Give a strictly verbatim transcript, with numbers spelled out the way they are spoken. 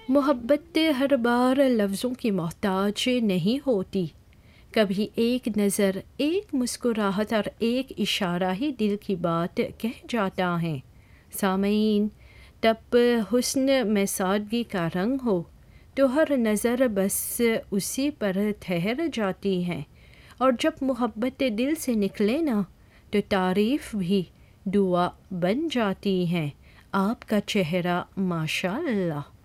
मोहब्बत हर बार लफ्ज़ों की मोहताज नहीं होती। कभी एक नज़र, एक मुस्कुराहट और एक इशारा ही दिल की बात कह जाता है। सामीन, तब हुस्न में सादगी का रंग हो तो हर नज़र बस उसी पर ठहर जाती है। और जब मोहब्बत दिल से निकले ना तो तारीफ़ भी दुआ बन जाती है। आपका चेहरा माशाअल्लाह।